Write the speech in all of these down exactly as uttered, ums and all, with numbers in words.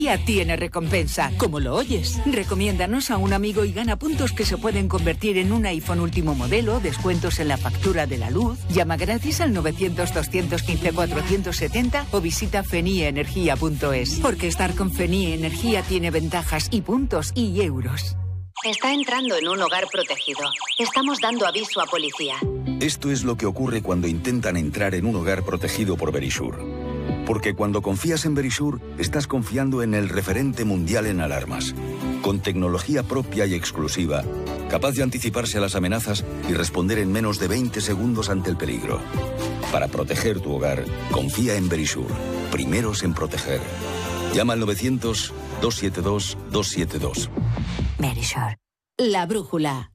tiene recompensa, como lo oyes. Recomiéndanos a un amigo y gana puntos que se pueden convertir en un iPhone último modelo, descuentos en la factura de la luz. Llama gratis al novecientos, doscientos quince, cuatrocientos setenta o visita fenieenergia punto es. Porque estar con Fenie Energía tiene ventajas y puntos y euros. Está entrando en un hogar protegido. Estamos dando aviso a policía. Esto es lo que ocurre cuando intentan entrar en un hogar protegido por Verisure. Porque cuando confías en Verisure, estás confiando en el referente mundial en alarmas. Con tecnología propia y exclusiva, capaz de anticiparse a las amenazas y responder en menos de veinte segundos ante el peligro. Para proteger tu hogar, confía en Verisure. Primeros en proteger. Llama al novecientos, doscientos setenta y dos, doscientos setenta y dos. Verisure. La brújula.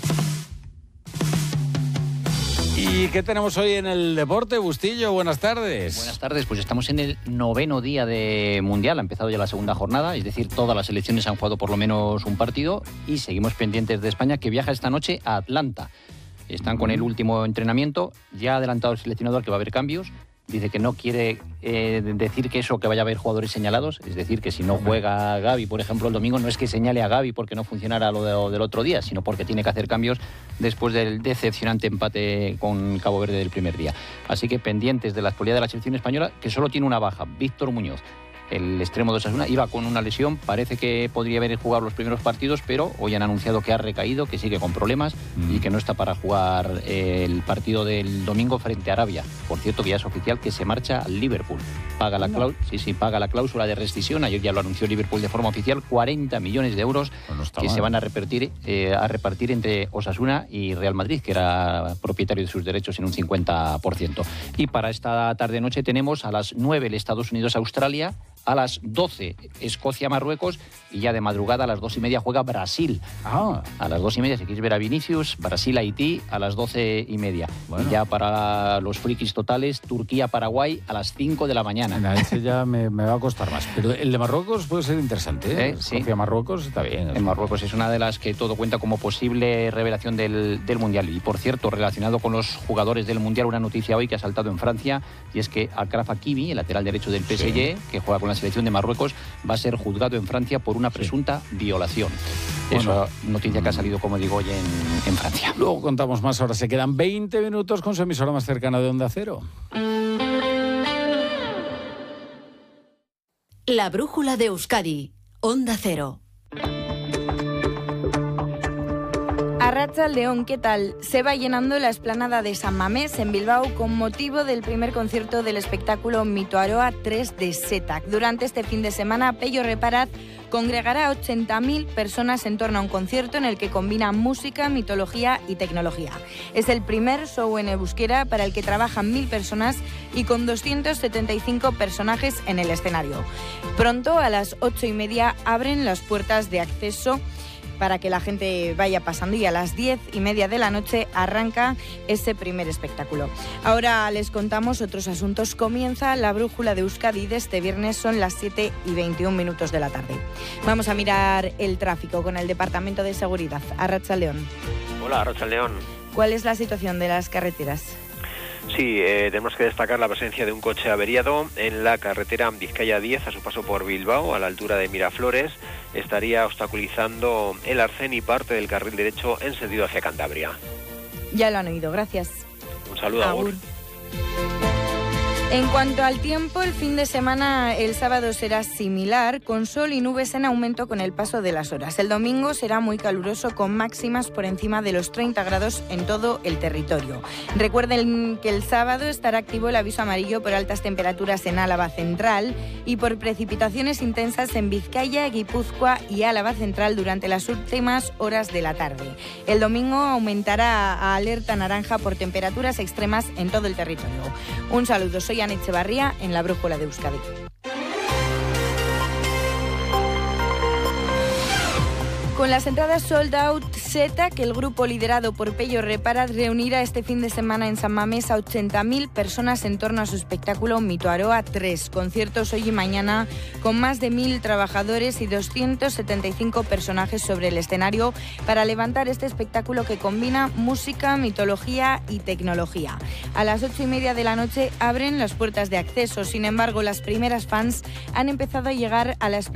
¿Y qué tenemos hoy en el deporte, Bustillo? Buenas tardes. Buenas tardes, pues estamos en el noveno día de Mundial, ha empezado ya la segunda jornada, es decir, todas las selecciones han jugado por lo menos un partido y seguimos pendientes de España, que viaja esta noche a Atlanta. Están con el último entrenamiento, ya ha adelantado el seleccionador que va a haber cambios, dice que no quiere eh, decir que eso, que vaya a haber jugadores señalados, es decir, que si no juega Gavi, por ejemplo, el domingo, no es que señale a Gavi porque no funcionara lo, de, lo del otro día, sino porque tiene que hacer cambios después del decepcionante empate con Cabo Verde del primer día. Así que pendientes de la actualidad de la selección española, que solo tiene una baja, Víctor Muñoz. El extremo de Osasuna iba con una lesión, parece que podría haber jugado los primeros partidos, pero hoy han anunciado que ha recaído, que sigue con problemas mm. y que no está para jugar el partido del domingo frente a Arabia. Por cierto, que ya es oficial que se marcha al Liverpool. Paga la, cláusula, sí, sí, paga la cláusula de rescisión, ayer ya lo anunció Liverpool de forma oficial, cuarenta millones de euros bueno, que mal. se van a repartir, eh, a repartir entre Osasuna y Real Madrid, que era propietario de sus derechos en un cincuenta por ciento. Y para esta tarde-noche tenemos a las nueve el Estados Unidos-Australia, a las doce Escocia-Marruecos y ya de madrugada a las dos y media juega Brasil. Ah. A las dos y media, si quieres ver a Vinicius, Brasil-Haití a las doce y media. Bueno. Y ya para los frikis totales, Turquía-Paraguay a las cinco de la mañana. Venga, ese ya me, me va a costar más. Pero el de Marruecos puede ser interesante, ¿eh? ¿Eh? Escocia-Marruecos está bien. En Marruecos es una de las que todo cuenta como posible revelación del, del Mundial. Y por cierto, relacionado con los jugadores del Mundial, una noticia hoy que ha saltado en Francia, y es que Achraf Hakimi, el lateral derecho del P S G, sí. que juega con la selección de Marruecos, va a ser juzgado en Francia por una presunta sí. violación. Bueno, Eso, noticia que ha salido, como digo, hoy en, en Francia. Luego contamos más, ahora se quedan veinte minutos con su emisora más cercana de Onda Cero. La brújula de Euskadi, Onda Cero. Arratsaldeon, ¿qué tal? Se va llenando la explanada de San Mamés en Bilbao con motivo del primer concierto del espectáculo Mito Aroa tres de Setac. Durante este fin de semana, Pello Reparaz congregará a ochenta mil personas en torno a un concierto en el que combina música, mitología y tecnología. Es el primer show en euskera para el que trabajan mil personas y con doscientos setenta y cinco personajes en el escenario. Pronto, a las ocho y media, abren las puertas de acceso para que la gente vaya pasando y a las diez y media de la noche arranca ese primer espectáculo. Ahora les contamos otros asuntos. Comienza la brújula de Euskadi de este viernes, son las siete y veintiún minutos de la tarde. Vamos a mirar el tráfico con el Departamento de Seguridad. Arratsaldeon. Hola, Arratsaldeon. ¿Cuál es la situación de las carreteras? Sí, eh, tenemos que destacar la presencia de un coche averiado en la carretera Vizcaya diez a su paso por Bilbao, a la altura de Miraflores. Estaría obstaculizando el arcén y parte del carril derecho en sentido hacia Cantabria. Ya lo han oído, gracias. Un saludo, Agur. En cuanto al tiempo, el fin de semana el sábado será similar, con sol y nubes en aumento con el paso de las horas. El domingo será muy caluroso, con máximas por encima de los treinta grados en todo el territorio. Recuerden que el sábado estará activo el aviso amarillo por altas temperaturas en Álava Central y por precipitaciones intensas en Vizcaya, Guipúzcoa y Álava Central durante las últimas horas de la tarde. El domingo aumentará a alerta naranja por temperaturas extremas en todo el territorio. Un saludo, soy Ana Echevarría en la brújula de Euskadi. Con las entradas sold out, Setac, el grupo liderado por Pello Reparaz, reunirá este fin de semana en San Mamés a ochenta mil personas en torno a su espectáculo Mito Aroa tres. Conciertos hoy y mañana con más de mil trabajadores y doscientos setenta y cinco personajes sobre el escenario para levantar este espectáculo que combina música, mitología y tecnología. A las ocho y media de la noche abren las puertas de acceso. Sin embargo, las primeras fans han empezado a llegar a la